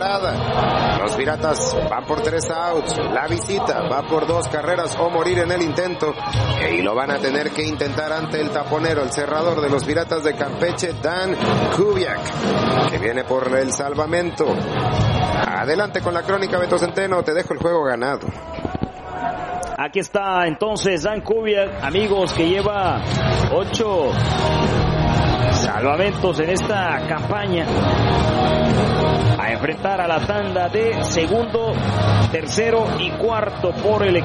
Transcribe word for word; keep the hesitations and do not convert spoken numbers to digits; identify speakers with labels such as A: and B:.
A: entrada. Los Piratas van por tres outs. La visita va por dos carreras o morir en el intento. Y lo van a tener que intentar ante el taponero, el cerrador de los Piratas de Campeche, Dan Kubiak, que viene por el salvamento. Adelante con la crónica, Beto Centeno. Te dejo el juego ganado.
B: Aquí está entonces Dan Kubiak, amigos, que lleva ocho salvamentos en esta campaña, a enfrentar a la tanda de segundo, tercero y cuarto por el equipo.